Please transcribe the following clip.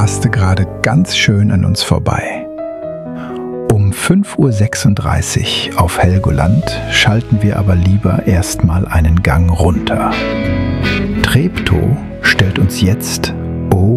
raste gerade ganz schön an uns vorbei. Um 5:36 Uhr auf Helgoland schalten wir aber lieber erstmal einen Gang runter. Treptow stellt uns jetzt